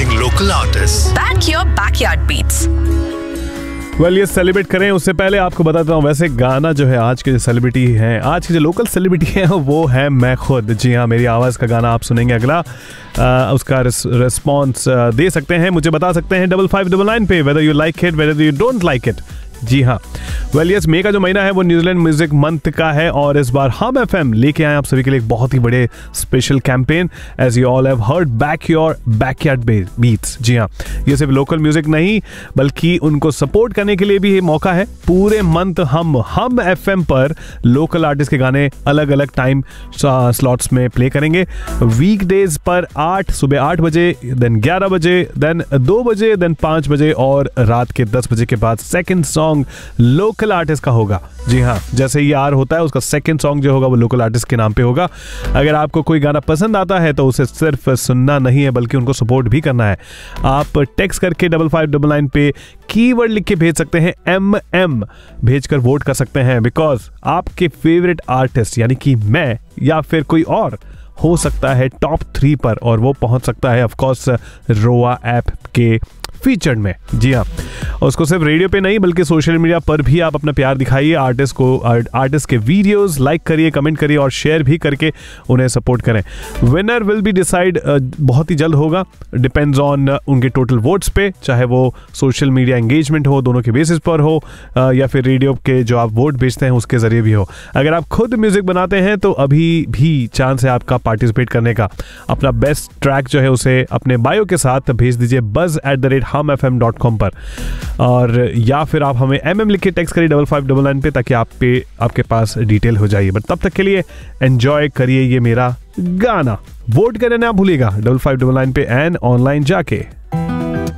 celebrating local artists. Back your backyard beats. Well ये celebrate करें उससे पहले आपको बताता हूँ, वैसे गाना जो है आज के जो सेलिब्रिटी हैं, आज के जो लोकल सेलिब्रिटी हैं वो है मैं खुद। जी हाँ, मेरी आवाज़ का गाना आप सुनेंगे अगला। उसका रिस्पॉन्स दे सकते हैं, मुझे बता सकते हैं 5599 पे, whether you like it whether you don't like it. जी हाँ, वेल यस, मई का जो महीना है वो न्यूजीलैंड म्यूजिक मंथ का है और इस बार हम FM लेके आए आप सभी के लिए एक बहुत ही बड़े special campaign, as you all have heard, back your backyard beats. जी हाँ, ये सिर्फ लोकल म्यूजिक नहीं बल्कि उनको सपोर्ट करने के लिए भी ये मौका है। पूरे मंथ हम FM पर लोकल आर्टिस्ट के गाने अलग अलग टाइम स्लॉट्स में प्ले करेंगे। वीकडेज पर सुबह 8 बजे, देन 11 बजे, देन 2 बजे, देन 5 बजे और रात के 10 बजे के बाद सेकेंड सॉन्ग लोकल आर्टिस्ट का होगा। जी हाँ, जैसे ही आर होता है उसका सेकंड सॉन्ग जो होगा वो लोकल आर्टिस्ट के नाम पे होगा। अगर आपको कोई गाना पसंद आता है तो उसे सिर्फ सुनना नहीं है बल्कि उनको सपोर्ट भी करना है। आप टेक्स्ट करके 5599 पे कीवर्ड लिख के भेज सकते हैं, MM भेजकर वोट कर सकते हैं, बिकॉज आपके फेवरेट आर्टिस्ट यानी कि मैं या फिर कोई और हो सकता है टॉप 3 पर, और वो पहुंच सकता है ऑफकोर्स रोआ ऐप के फीचर्ड में। जी हाँ, उसको सिर्फ रेडियो पे नहीं बल्कि सोशल मीडिया पर भी आप अपना प्यार दिखाइए, आर्टिस्ट को, आर्टिस्ट के वीडियोस लाइक करिए, कमेंट करिए और शेयर भी करके उन्हें सपोर्ट करें। विनर विल बी डिसाइड बहुत ही जल्द होगा, डिपेंड्स ऑन उनके टोटल वोट्स पे, चाहे वो सोशल मीडिया एंगेजमेंट हो दोनों के बेसिस पर हो या फिर रेडियो के जो आप वोट भेजते हैं उसके जरिए भी हो। अगर आप खुद म्यूजिक बनाते हैं तो अभी भी चांस है आपका पार्टिसिपेट करने का। अपना बेस्ट ट्रैक जो है उसे अपने बायो के साथ भेज दीजिए buzz@humfm.com पर, और या फिर आप हमें MM लिख के टेक्स्ट करिए 5599 पे, ताकि आपके पास डिटेल हो जाइए। बट तब तक के लिए एंजॉय करिए ये मेरा गाना। वोट करना ना भूलिएगा 5599 पे एंड ऑनलाइन जाके।